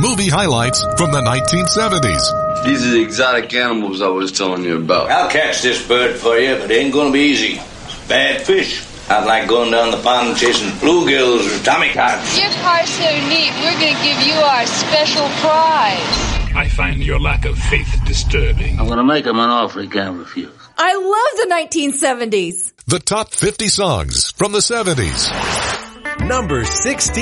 movie highlights from the 1970s. These are the exotic animals I was telling you about. I'll catch this bird for you, but it ain't gonna be easy. It's bad fish. I'd like going down the pond chasing bluegills or tommycots. Your car's so neat, we're going to give you our special prize. I find your lack of faith disturbing. I'm gonna make him an offer he can't refuse. I love the 1970s. The top 50 songs from the 70s. Number 16.